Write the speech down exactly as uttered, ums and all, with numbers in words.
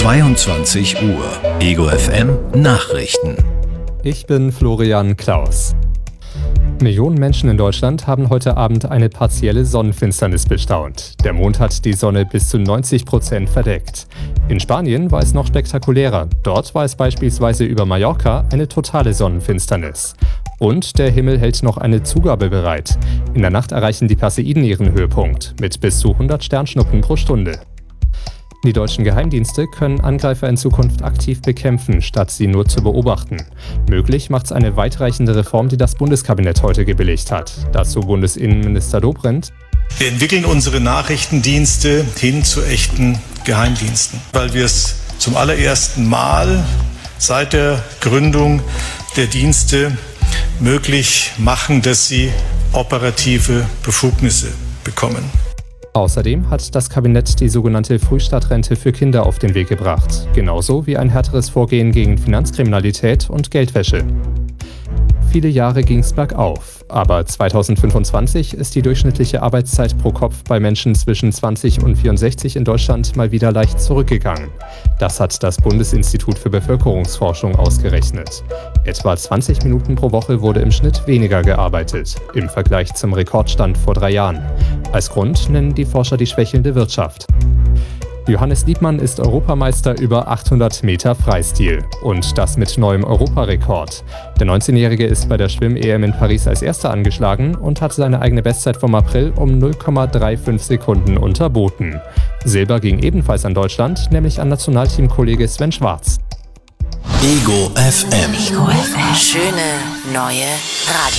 zweiundzwanzig Uhr. Ego F M Nachrichten. Ich bin Florian Klaus. Millionen Menschen in Deutschland haben heute Abend eine partielle Sonnenfinsternis bestaunt. Der Mond hat die Sonne bis zu neunzig Prozent verdeckt. In Spanien war es noch spektakulärer. Dort war es beispielsweise über Mallorca eine totale Sonnenfinsternis. Und der Himmel hält noch eine Zugabe bereit. In der Nacht erreichen die Perseiden ihren Höhepunkt mit bis zu hundert Sternschnuppen pro Stunde. Die deutschen Geheimdienste können Angreifer in Zukunft aktiv bekämpfen, statt sie nur zu beobachten. Möglich macht's eine weitreichende Reform, die das Bundeskabinett heute gebilligt hat. Dazu Bundesinnenminister Dobrindt. Wir entwickeln unsere Nachrichtendienste hin zu echten Geheimdiensten, weil wir es zum allerersten Mal seit der Gründung der Dienste möglich machen, dass sie operative Befugnisse bekommen. Außerdem hat das Kabinett die sogenannte Frühstadtrente für Kinder auf den Weg gebracht, genauso wie ein härteres Vorgehen gegen Finanzkriminalität und Geldwäsche. Viele Jahre ging es bergauf, aber zweitausendfünfundzwanzig ist die durchschnittliche Arbeitszeit pro Kopf bei Menschen zwischen zwanzig und vierundsechzig in Deutschland mal wieder leicht zurückgegangen. Das hat das Bundesinstitut für Bevölkerungsforschung ausgerechnet. Etwa zwanzig Minuten pro Woche wurde im Schnitt weniger gearbeitet, im Vergleich zum Rekordstand vor drei Jahren. Als Grund nennen die Forscher die schwächelnde Wirtschaft. Johannes Liebmann ist Europameister über achthundert Meter Freistil und das mit neuem Europarekord. Der neunzehnjährige ist bei der Schwimm-E M in Paris als Erster angeschlagen und hat seine eigene Bestzeit vom April um null Komma fünfunddreißig Sekunden unterboten. Silber ging ebenfalls an Deutschland, nämlich an Nationalteamkollege Sven Schwarz. Ego F M. Ego F M. Schöne neue Radio.